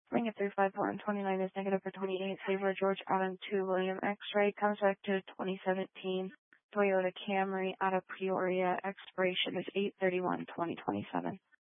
Bring it through 54 and 29 is negative for 28. Favor George Adam 2 William X-Ray. Comes back to 2017 Toyota Camry out of Peoria. Expiration is 8/31/2027.